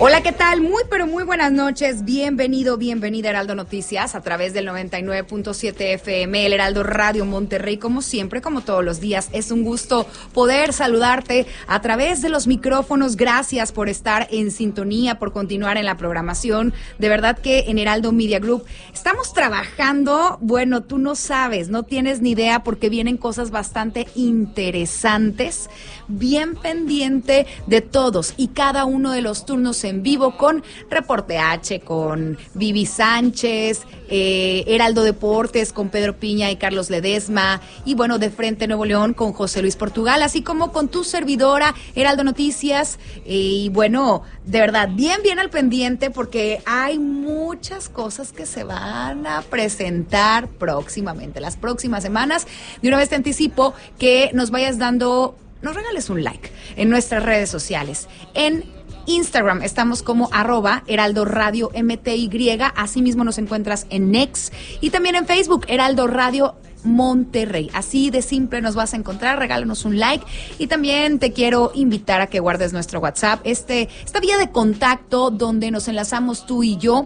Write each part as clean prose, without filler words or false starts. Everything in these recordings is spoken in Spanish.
Hola, ¿qué tal? Muy, pero muy buenas noches. Bienvenido, bienvenida a Heraldo Noticias a través del 99.7 FM, el Heraldo Radio Monterrey. Como siempre, como todos los días, es un gusto poder saludarte a través de los micrófonos. Gracias por estar en sintonía, por continuar en la programación. De verdad que en Heraldo Media Group estamos trabajando, bueno, tú no sabes, no tienes ni idea porque vienen cosas bastante interesantes. Bien pendiente de todos y cada uno de los turnos en vivo con Reporte H, con Vivi Sánchez, Heraldo Deportes con Pedro Piña y Carlos Ledesma, y bueno, de Frente Nuevo León con José Luis Portugal, así como con tu servidora Heraldo Noticias. Y bueno, de verdad, bien al pendiente porque hay muchas cosas que se van a presentar próximamente, las próximas semanas. De una vez te anticipo que nos vayas dando, nos regales un like en nuestras redes sociales. En Instagram estamos como @Heraldo Radio MTY, asimismo nos encuentras en X, y también en Facebook, Heraldo Radio Monterrey. Así de simple nos vas a encontrar, regálanos un like. Y también te quiero invitar a que guardes nuestro WhatsApp, esta vía de contacto donde nos enlazamos tú y yo,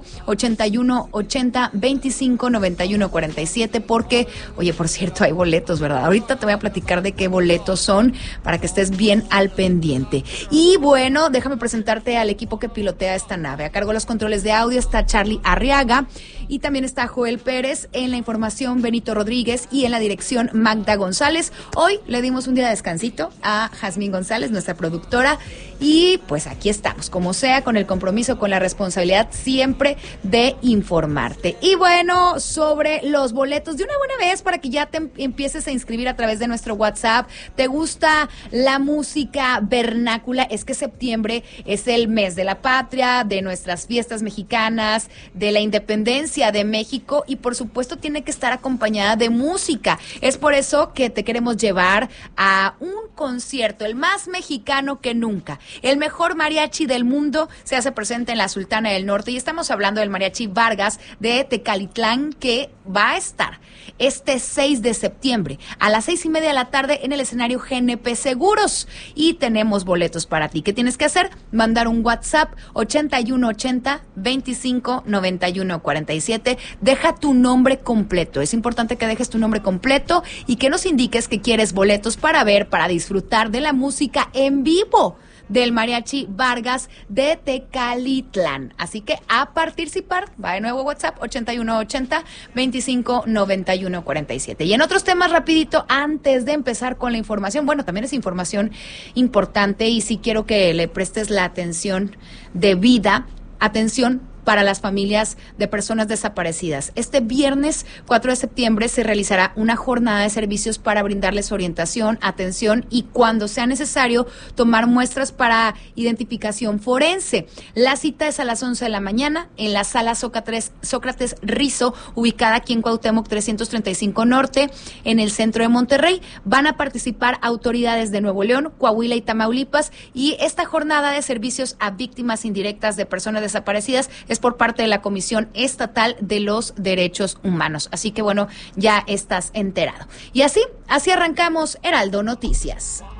81 80 25 91 47, porque, oye, por cierto, hay boletos, ¿verdad? Ahorita te voy a platicar de qué boletos son para que estés bien al pendiente. Y bueno, déjame presentarte al equipo que pilotea esta nave. A cargo de los controles de audio está Charlie Arriaga y también está Joel Pérez. En la información, Benito Rodríguez, y en la dirección, Magda González. Hoy le dimos un día de descansito a Jazmín González, nuestra productora, y pues aquí estamos, como sea, con el compromiso, con la responsabilidad siempre de informarte. Y bueno, sobre los boletos, de una buena vez, para que ya te empieces a inscribir a través de nuestro WhatsApp. ¿Te gusta la música vernácula? Es que septiembre es el mes de la patria, de nuestras fiestas mexicanas, de la independencia de México, y por supuesto tiene que estar acompañada de música. Es por eso que te queremos llevar a un concierto, el más mexicano que nunca. El mejor mariachi del mundo se hace presente en la Sultana del Norte, y estamos hablando del Mariachi Vargas de Tecalitlán, que va a estar este 6 de septiembre a las 6:30 de la tarde en el escenario GNP Seguros, y tenemos boletos para ti. ¿Qué tienes que hacer? Mandar un WhatsApp 81 80 25 91 47. Deja tu nombre completo. Es importante que dejes tu nombre completo y que nos indiques que quieres boletos para ver, para disfrutar de la música en vivo del Mariachi Vargas de Tecalitlán. Así que a participar, va de nuevo WhatsApp 81 80 25 91 47. Y en otros temas, rapidito, antes de empezar con la información, bueno, también es información importante y sí quiero que le prestes la atención debida. Atención para las familias de personas desaparecidas. Este viernes 4 de septiembre se realizará una jornada de servicios para brindarles orientación, atención y, cuando sea necesario, tomar muestras para identificación forense. La cita es a las 11 de la mañana en la sala Sócrates Rizo, ubicada aquí en Cuauhtémoc 335 Norte, en el centro de Monterrey. Van a participar autoridades de Nuevo León, Coahuila y Tamaulipas, y esta jornada de servicios a víctimas indirectas de personas desaparecidas es por parte de la Comisión Estatal de los Derechos Humanos. Así que bueno, ya estás enterado. Y así arrancamos Heraldo Noticias.